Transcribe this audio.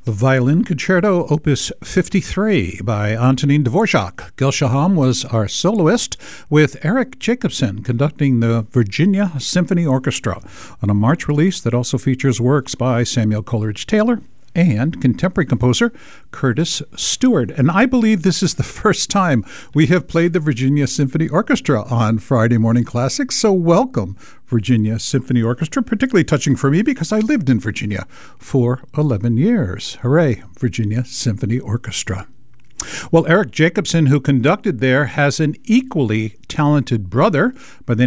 Violin Concerto Opus 53 by Antonin Dvorak. Gil Shaham was our soloist, with Eric Jacobson conducting the Virginia Symphony Orchestra on a March release that also features works by Samuel Coleridge Taylor and contemporary composer Curtis Stewart. And I believe this is the first time we have played the Virginia Symphony Orchestra on Friday Morning Classics. So welcome, Virginia Symphony Orchestra, particularly touching for me because I lived in Virginia for 11 years. Hooray, Virginia Symphony Orchestra. Well, Eric Jacobson, who conducted there, has an equally talented brother by the